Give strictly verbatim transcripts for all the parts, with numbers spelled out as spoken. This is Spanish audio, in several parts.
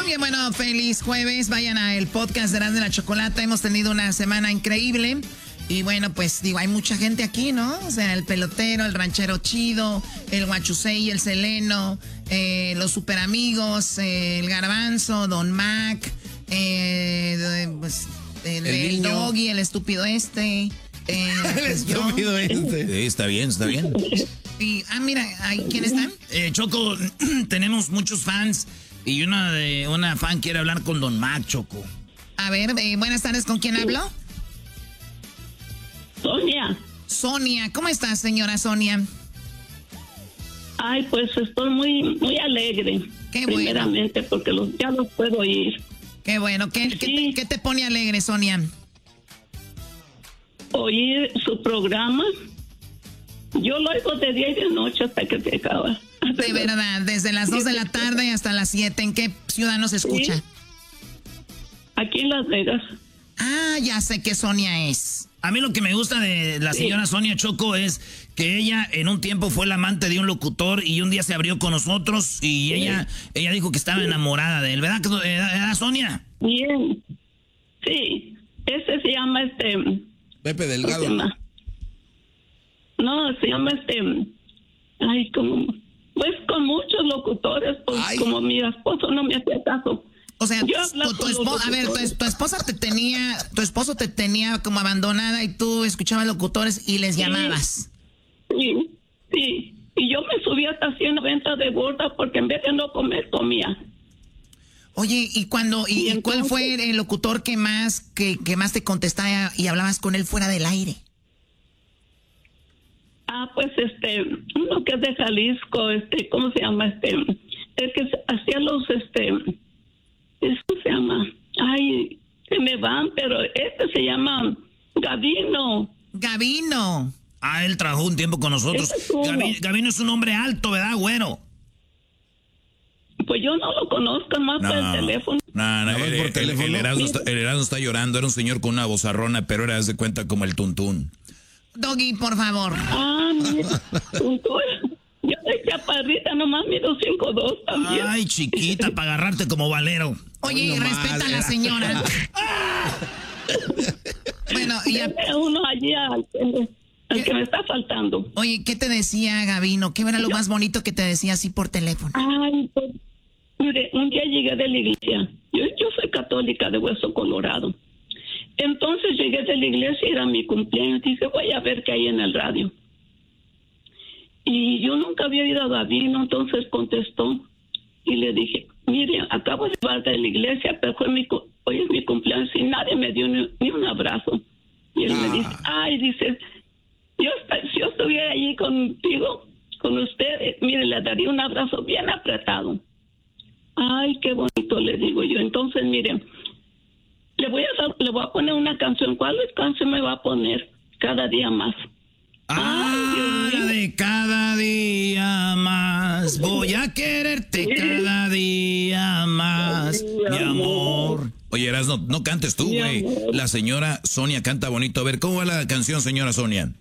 Muy bien, bueno, feliz jueves. Vayan a el podcast de Erasmo de la Chocolata. Hemos tenido una semana increíble. Y bueno, pues digo, hay mucha gente aquí, ¿no? O sea, el pelotero, el ranchero chido, el guachusei, el seleno, eh, los super amigos, eh, el garbanzo, Don Mac, eh, pues, el, el, el doggy, el estúpido este. Eh, el pues estúpido yo. este. Sí, está bien, está bien. Y, ah, mira, ¿ahí quién están? Eh, Choco, tenemos muchos fans y una de una fan quiere hablar con Don Mac, Choco. A ver, eh, buenas tardes, ¿con quién hablo? Sonia. Sonia, ¿cómo estás, señora Sonia? Ay, pues estoy muy muy alegre. Qué bueno. Primeramente, porque los, ya los puedo oír. Qué bueno. ¿Qué, sí. ¿qué, te, ¿Qué te pone alegre, Sonia? Oír su programa. Yo lo oigo de día y de noche hasta que se acaba. De verdad, desde las dos de la tarde hasta las siete. ¿En qué ciudad nos escucha? Sí. Aquí en Las Vegas. Ah, ya sé qué Sonia es. A mí lo que me gusta de la señora sí. Sonia, Choco, es que ella en un tiempo fue la amante de un locutor y un día se abrió con nosotros y sí. ella ella dijo que estaba enamorada de él, ¿verdad, ¿verdad Sonia? Bien, sí, ese se llama este... Pepe Delgado. No, se llama este... Ay, como... Pues con muchos locutores, pues ay. Como mi esposo no me hacía caso. O sea, tu, tu esposa, a ver, tu, tu esposa te tenía, tu esposo te tenía como abandonada y tú escuchabas locutores y les sí, llamabas. Sí, sí. Y yo me subí hasta ciento noventa de gorda porque en vez de no comer, comía. Oye, ¿y cuando y, y entonces, cuál fue el locutor que más que, que más te contestaba y hablabas con él fuera del aire? Ah, pues este, uno que es de Jalisco, este, ¿cómo se llama? Este, el que hacía los, este... ¿Eso se llama? Ay, se me van, pero este se llama Gavino. Gavino. Ah, él trabajó un tiempo con nosotros. Es Gavi, Gavino es un hombre alto, ¿verdad, güero? Pues yo no lo conozco más no, por el teléfono. No, no, no el, el, teléfono. El, el, Erasmo está, el Erasmo está llorando. Era un señor con una vozarrona, pero era, haz de cuenta, como el tuntún. Doggy, por favor. Ah, mira, tuntún. Yo soy chaparrita, nomás mido cinco dos también. Ay, chiquita, para agarrarte como valero. Oye, no respeta mal, a la era. Señora. Bueno, y a... uno allí al, al que me está faltando. Oye, ¿qué te decía Gavino? ¿Qué era lo Yo... más bonito que te decía así por teléfono? Ay, pues, mire, un día llegué de la iglesia. Yo, yo soy católica de Hueso Colorado. Entonces llegué de la iglesia y era mi cumpleaños. Dije, voy a ver qué hay en el radio. Y yo nunca había ido a Gavino, entonces contestó y le dije, mire, acabo de llegar de la iglesia, pero fue mi, hoy es mi cumpleaños y nadie me dio ni, ni un abrazo. Y él ah. me dice, ay, dice, yo, si yo estuviera allí contigo, con usted, mire, le daría un abrazo bien apretado. Ay, qué bonito, le digo yo. Entonces, mire, le voy a, dar, le voy a poner una canción. ¿Cuál canción me va a poner? Cada día más. Ah, la de cada día más. Voy a quererte sí. cada día más, mi amor. amor. Oye, Erasmo, no, no cantes tú, güey. La señora Sonia canta bonito. A ver, ¿cómo va la canción, señora Sonia?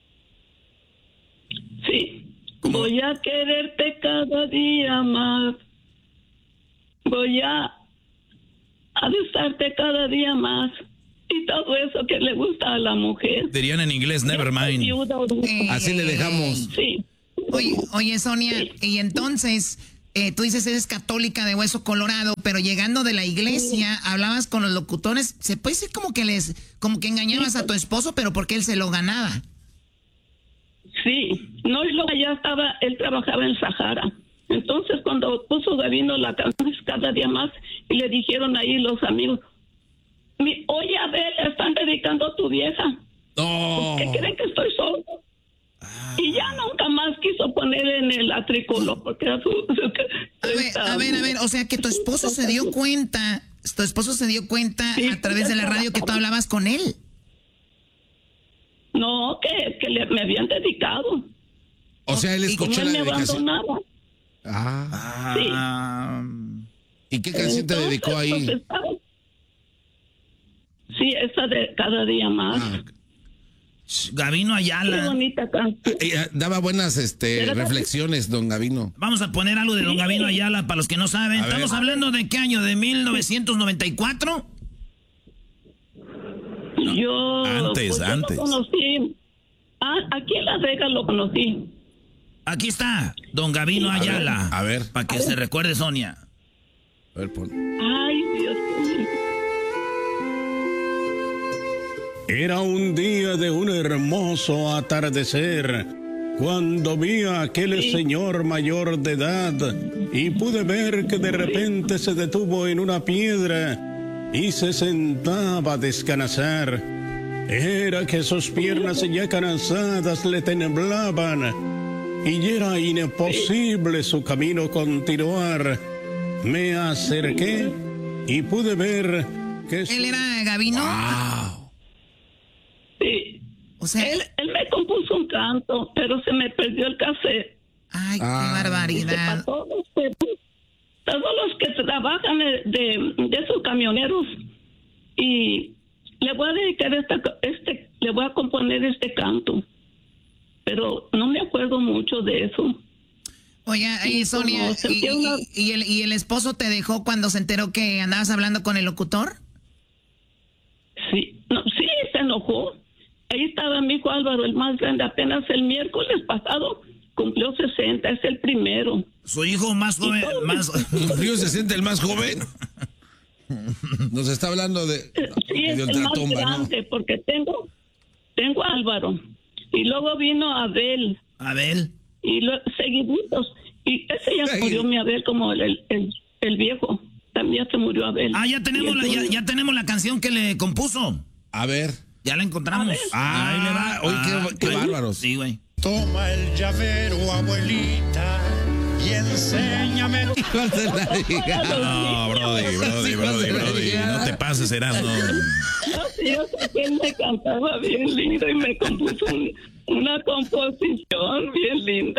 Sí. ¿Cómo? Voy a quererte cada día más. Voy a, a besarte cada día más. Y todo eso que le gusta a la mujer. Dirían en inglés, never mind. Eh, Así le dejamos. Sí. Oye, oye Sonia, sí. Y entonces, eh, tú dices eres católica de Hueso Colorado, pero llegando de la iglesia, sí. hablabas con los locutores, se puede decir como que les, como que engañabas sí. a tu esposo, pero porque él se lo ganaba. Sí, no, y luego ya estaba, él trabajaba en Sahara. Entonces cuando puso Gavino la canción cada día más, y le dijeron ahí los amigos, Mi, oye, a ver, le están dedicando a tu vieja. No. ¿Qué creen que estoy solo? Ah. Y ya nunca más quiso poner en el atrículo porque era su... su a, ver, a ver, a ver, o sea que tu esposo se dio cuenta, tu esposo se dio cuenta sí, a través de la radio que tú hablabas con él. No, que, que le, me habían dedicado. O sea, él escuchó y la me dedicación. Abandonaba. Ah. Sí. ¿Y qué canción Entonces, te dedicó ahí? Pues, estaba... Sí, esa de cada día más. Ah. Gavino Ayala. Qué bonita canción. Eh, daba buenas este, reflexiones, don Gavino. Vamos a poner algo de don Gavino Ayala para los que no saben. A Estamos ver. hablando de qué año, de mil novecientos noventa y cuatro. Yo, Antes, pues, yo antes. lo conocí. Ah, aquí en Las Vegas lo conocí. Aquí está, don Gavino A ver, Ayala. a ver. Para que se recuerde, Sonia. A ver, pon. Ay, Dios mío. Era un día de un hermoso atardecer, cuando vi a aquel Sí. señor mayor de edad y pude ver que de repente se detuvo en una piedra y se sentaba a descansar. Era que sus piernas ya cansadas le temblaban y era imposible su camino continuar. Me acerqué y pude ver que... su- ¿Él era Gavino? Wow. Sí. O sea, Él, él me compuso un canto, pero se me perdió el cassette. ay, qué Ah. Dice, barbaridad. para todos, los- todos los que trabajan de, de, de esos camioneros, y le voy a dedicar esta, este, le voy a componer este canto, pero no me acuerdo mucho de eso. Oiga, Sí, y Sonia, como y, sentía una- y- y el, ¿y el esposo te dejó cuando se enteró que andabas hablando con el locutor? Sí, no, sí, se enojó. Ahí estaba mi hijo Álvaro, el más grande, apenas el miércoles pasado cumplió sesenta, es el primero. Su hijo más joven, más... ¿Cumplió sesenta el más joven? Nos está hablando de... Sí, es de el más ultratumba, ¿no? grande, porque tengo, tengo a Álvaro. Y luego vino Abel, Abel. y lo, seguiditos. Y ese ya se murió, mi Abel, como el, el, el, el viejo. También se murió Abel. Ah, ya tenemos, Y la, ya, entonces- ya tenemos la canción que le compuso. A ver. Ya la encontramos. Ah, Ahí le va. oye, qué- Ah, qué ahí- bárbaros. Sí, güey. Toma el llavero, abuelita, y enséñame. ¿Cuál se la diga? No, Brody, Brody, Brody, Brody. No te pases, Erasmo. No, sí, yo sé que él me cantaba bien lindo y me compuso un- una composición bien linda.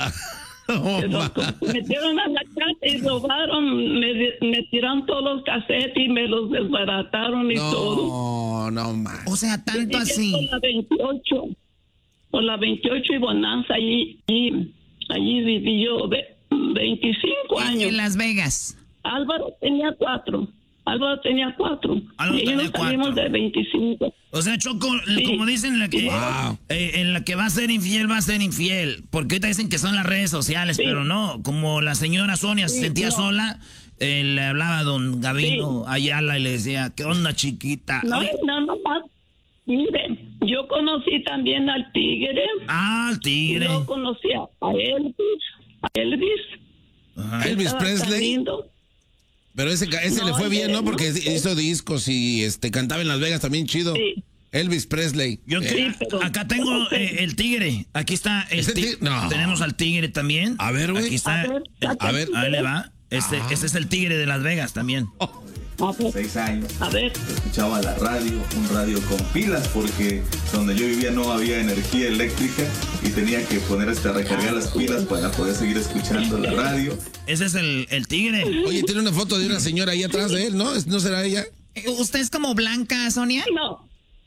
Oh, Pero ma. me metieron a la casa y robaron, me, me tiraron todos los cassettes y me los desbarataron y todo. No, no, man. O sea, tanto Llegué así. Por la veintiocho, por la veintiocho y Bonanza, allí, allí, allí viví yo ve- veinticinco años. En Las Vegas. Álvaro tenía cuatro. Álvaro tenía cuatro. Álvaro y tenía nos salimos cuatro. de veinticinco. O sea, Choco, Sí. como dicen, la que, Wow. eh, en la que va a ser infiel, va a ser infiel. Porque ahorita dicen que son las redes sociales, Sí. pero no. Como la señora Sonia se Sí, sentía no. sola, eh, le hablaba a don Gavino Ayala y le decía, ¿qué onda, chiquita? No, Oye, no, no más. Mire, yo conocí también al Tigre. ah, el tigre. Yo conocí a Elvis. A Elvis. Ajá. Elvis Estaba tan Presley. lindo. Pero ese, ca- ese No, le fue bien, ¿no? no, Porque no. hizo discos y este cantaba en Las Vegas también chido. Sí. Elvis Presley. Yo Eh, que- Sí, pero- acá tengo eh, el tigre. Aquí está el ¿Ese tigre. tigre? No. Tenemos al tigre también. A ver, güey. Aquí está. A ver, el- a ver. Ahí le va. Este, este es el tigre de Las Vegas también. A ver, Seis años. a ver. Escuchaba la radio, un radio con pilas, porque donde yo vivía no había energía eléctrica y tenía que poner hasta recargar las pilas para poder seguir escuchando la radio. Ese es el, el tigre. Oye, tiene una foto de una señora ahí atrás de él, ¿no? ¿No será ella? Eh, ¿Usted es como Blanca, Sonia? No.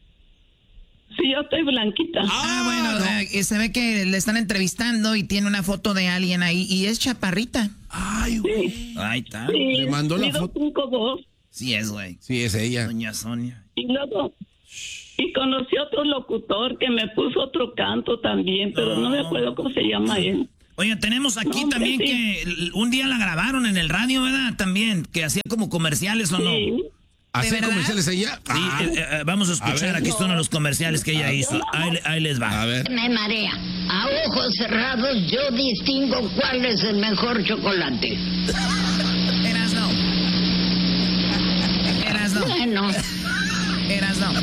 Sí, yo estoy blanquita. Ah, bueno, eh, se ve que le están entrevistando y tiene una foto de alguien ahí y es chaparrita. Ay, güey. Ahí está. Sí, le mandó la mido foto. cinco dos. Sí es, güey. Sí, es ella. Doña Sonia. Y luego, y conocí otro locutor que me puso otro canto también, pero no, me acuerdo cómo se llama él. Oye, tenemos aquí No, hombre, también sí. que l- un día la grabaron en el radio, ¿verdad? También, que hacía como comerciales o no. Sí, Sí. ¿Hace verdad? comerciales ella? Ah, eh, eh, vamos a escuchar, A ver. aquí son los comerciales que ella hizo. Ahí, le- ahí les va. a ver. Me marea. A ojos cerrados yo distingo cuál es el mejor chocolate. Eras no. Eras no. Bueno, Eras no.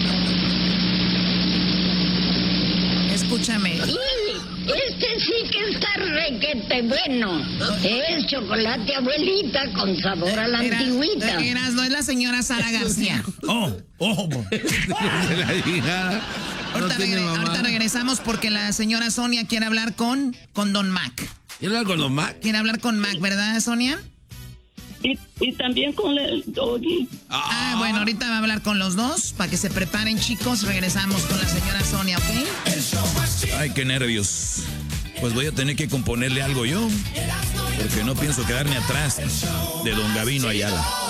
Escúchame. y este sí que está requete bueno. Es chocolate abuelita con sabor a la Eras, antigüita. Eras no, es la señora Sara García. Oh, oh. De la hija. No Ahorita, tiene regre- mamá. ahorita regresamos porque la señora Sonia quiere hablar con, con Don Mac. ¿Quiere hablar con Don Mac? Quiere hablar con Mac, ¿verdad, Sonia? Y, y también con el Doggy. Ah, bueno, ahorita va a hablar con los dos para que se preparen, chicos. Regresamos con la señora Sonia, ¿ok? Ay, qué nervios. Pues voy a tener que componerle algo yo, porque no pienso quedarme atrás de don Gabino Ayala.